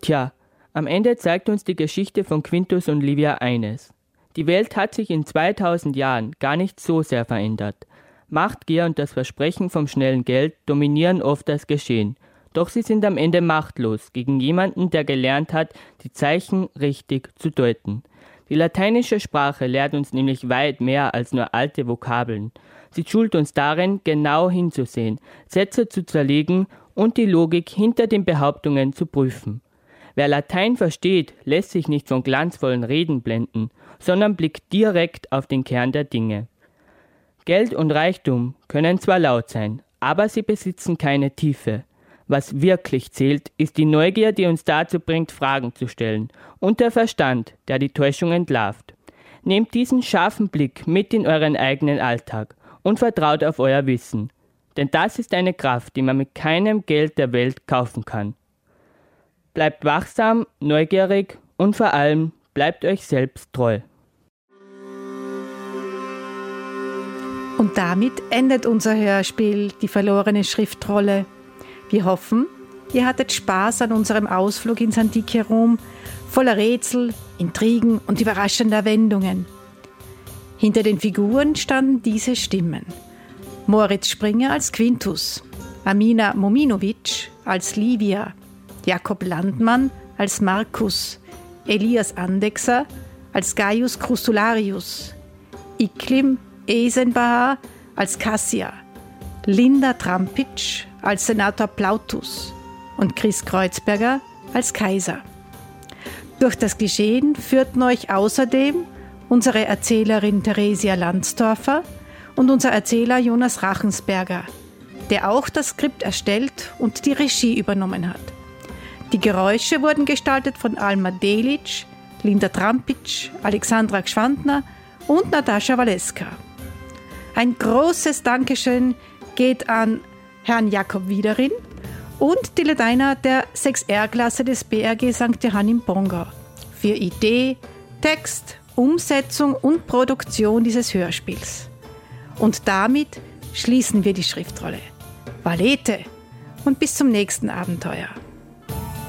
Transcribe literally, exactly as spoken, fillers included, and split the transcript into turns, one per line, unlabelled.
Tja, am Ende zeigt uns die Geschichte von Quintus und Livia eines. Die Welt hat sich in zweitausend Jahren gar nicht so sehr verändert. Machtgier und das Versprechen vom schnellen Geld dominieren oft das Geschehen. Doch sie sind am Ende machtlos gegen jemanden, der gelernt hat, die Zeichen richtig zu deuten. Die lateinische Sprache lehrt uns nämlich weit mehr als nur alte Vokabeln. Sie schult uns darin, genau hinzusehen, Sätze zu zerlegen und die Logik hinter den Behauptungen zu prüfen. Wer Latein versteht, lässt sich nicht von glanzvollen Reden blenden, sondern blickt direkt auf den Kern der Dinge. Geld und Reichtum können zwar laut sein, aber sie besitzen keine Tiefe. Was wirklich zählt, ist die Neugier, die uns dazu bringt, Fragen zu stellen, und der Verstand, der die Täuschung entlarvt. Nehmt diesen scharfen Blick mit in euren eigenen Alltag und vertraut auf euer Wissen. Denn das ist eine Kraft, die man mit keinem Geld der Welt kaufen kann. Bleibt wachsam, neugierig und vor allem bleibt euch selbst treu.
Und damit endet unser Hörspiel Die verlorene Schriftrolle. Wir hoffen, ihr hattet Spaß an unserem Ausflug ins antike Rom, voller Rätsel, Intrigen und überraschender Wendungen. Hinter den Figuren standen diese Stimmen: Moritz Springer als Quintus, Amina Mominovic als Livia, Jakob Landmann als Markus, Elias Andechser als Gaius Crustularius, Iklim Esenbahar als Cassia, Linda Trampitsch als Senator Plautus und Chris Kreuzberger als Kaiser. Durch das Geschehen führten euch außerdem unsere Erzählerin Theresia Landsdorfer und unser Erzähler Jonas Rachensberger, der auch das Skript erstellt und die Regie übernommen hat. Die Geräusche wurden gestaltet von Alma Delic, Linda Trampitsch, Alexandra Gschwandner und Natascha Waleska. Ein großes Dankeschön geht an Herrn Jakob Wiederin und die Lateiner der sechs R-Klasse des B R G Sankt Johann im Pongau für Idee, Text, Umsetzung und Produktion dieses Hörspiels. Und damit schließen wir die Schriftrolle. Valete und bis zum nächsten Abenteuer.